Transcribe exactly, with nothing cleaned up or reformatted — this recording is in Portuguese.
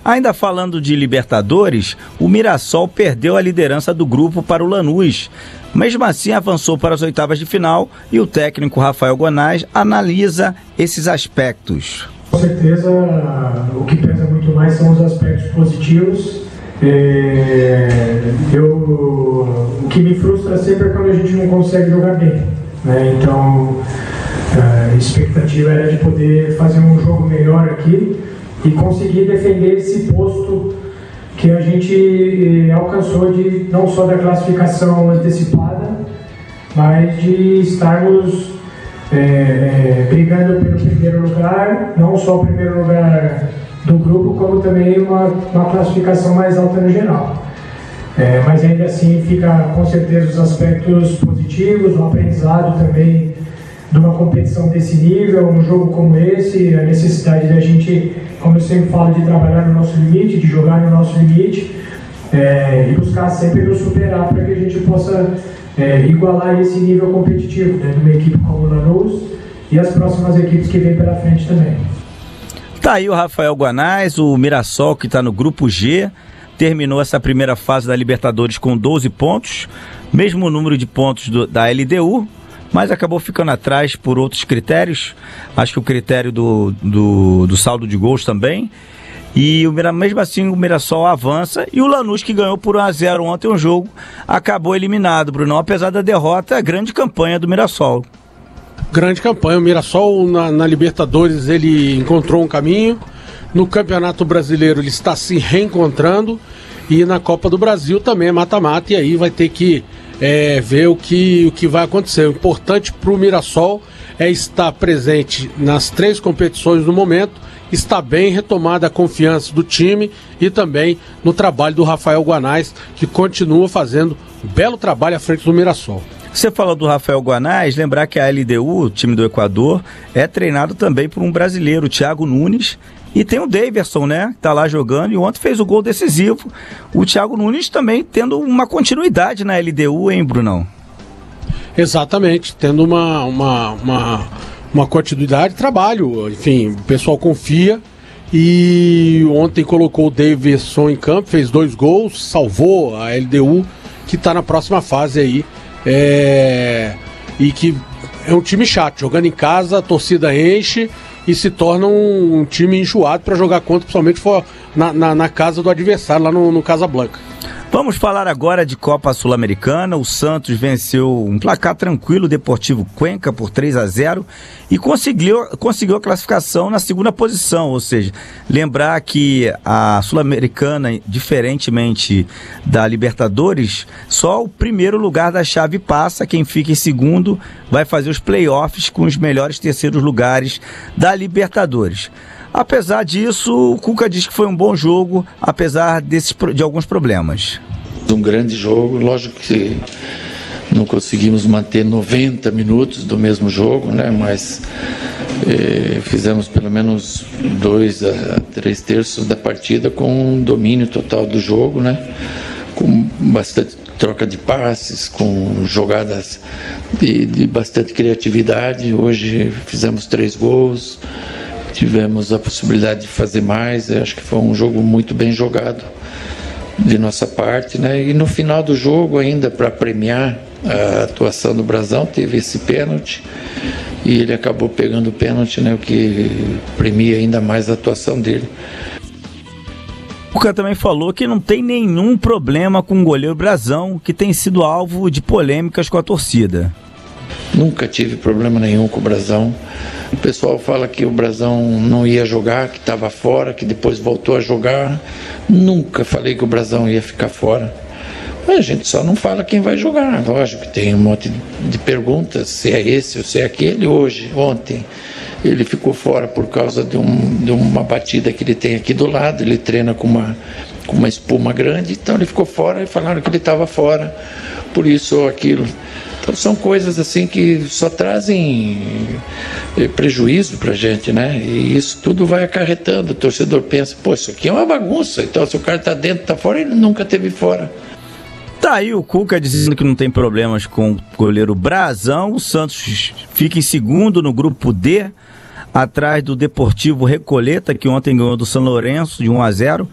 Ainda falando de Libertadores, o Mirassol perdeu a liderança do grupo para o Lanús. Mesmo assim, avançou para as oitavas de final e o técnico Rafael Gonais analisa esses aspectos. Com certeza, o que pesa muito mais são os aspectos positivos. É, eu, o que me frustra sempre é quando a gente não consegue jogar bem, né? Então, a expectativa era de poder fazer um jogo melhor aqui e conseguir defender esse posto que a gente alcançou, de não só da classificação antecipada, mas de estarmos é, é, brigando pelo primeiro lugar, não só o primeiro lugar do grupo, como também uma, uma classificação mais alta no geral. É, mas ainda assim fica com certeza os aspectos positivos, o aprendizado também de uma competição desse nível, um jogo como esse, a necessidade da gente, como eu sempre falo, de trabalhar no nosso limite, de jogar no nosso limite, é, e buscar sempre nos superar para que a gente possa é, igualar esse nível competitivo, né, de uma equipe como o Lanús e as próximas equipes que vêm pela frente também. Tá aí o Rafael Gonais, o Mirassol, que está no grupo G, terminou essa primeira fase da Libertadores com doze pontos, mesmo número de pontos do, da L D U, mas acabou ficando atrás por outros critérios. Acho que o critério do, do, do saldo de gols também. E o, mesmo assim o Mirassol avança, e o Lanús, que ganhou por um a zero ontem um jogo, acabou eliminado, Brunão, apesar da derrota, a grande campanha do Mirassol. Grande campanha, o Mirassol na, na Libertadores ele encontrou um caminho, no Campeonato Brasileiro ele está se reencontrando, e na Copa do Brasil também é mata-mata, e aí vai ter que é, ver o que, o que vai acontecer. O importante para o Mirassol é estar presente nas três competições no momento, está bem retomada a confiança do time e também no trabalho do Rafael Gonais, que continua fazendo um belo trabalho à frente do Mirassol. Você falou do Rafael Gonais, lembrar que a L D U, o time do Equador, é treinado também por um brasileiro, o Thiago Nunes, e tem o Daverson, né, que tá lá jogando, e ontem fez o gol decisivo. O Thiago Nunes também tendo uma continuidade na L D U, hein, Brunão? Exatamente, tendo uma, uma, uma, uma continuidade de trabalho, enfim, o pessoal confia, e ontem colocou o Daverson em campo, fez dois gols, salvou a L D U, que está na próxima fase aí, é... e que é um time chato, jogando em casa, a torcida enche e se torna um, um time enjoado para jogar contra, principalmente for na, na, na casa do adversário, lá no, no Casablanca. Vamos falar agora de Copa Sul-Americana. O Santos venceu um placar tranquilo, o Deportivo Cuenca, por três a zero, e conseguiu, conseguiu a classificação na segunda posição. Ou seja, lembrar que a Sul-Americana, diferentemente da Libertadores, só o primeiro lugar da chave passa. Quem fica em segundo vai fazer os playoffs com os melhores terceiros lugares da Libertadores. Apesar disso, o Cuca diz que foi um bom jogo, apesar desses, de alguns problemas. Um grande jogo, lógico que não conseguimos manter noventa minutos do mesmo jogo, né? Mas eh, fizemos pelo menos dois a três terços da partida com um domínio total do jogo, né? Com bastante troca de passes, com jogadas de, de bastante criatividade. Hoje fizemos três gols. Tivemos a possibilidade de fazer mais. Eu acho que foi um jogo muito bem jogado de nossa parte, né? E no final do jogo, ainda para premiar a atuação do Brasão, teve esse pênalti e ele acabou pegando o pênalti, né? O que premia ainda mais a atuação dele. O Cuca também falou que não tem nenhum problema com o goleiro Brasão, que tem sido alvo de polêmicas com a torcida. Nunca tive problema nenhum com o Brasão. O pessoal fala que o Brasão não ia jogar, que estava fora, que depois voltou a jogar. Nunca falei que o Brasão ia ficar fora. Mas a gente só não fala quem vai jogar. Lógico que tem um monte de perguntas, se é esse ou se é aquele. Hoje, ontem, ele ficou fora por causa de, um, de uma batida que ele tem aqui do lado. Ele treina com uma, com uma espuma grande, então ele ficou fora e falaram que ele estava fora, por isso ou aquilo. Então são coisas assim que só trazem prejuízo pra gente, né? E isso tudo vai acarretando. O torcedor pensa, pô, isso aqui é uma bagunça. Então se o cara tá dentro, tá fora, ele nunca teve fora. Tá aí o Cuca dizendo que não tem problemas com o goleiro Brasão. O Santos fica em segundo no grupo D, atrás do Deportivo Recoleta, que ontem ganhou do São Lourenço de um a zero.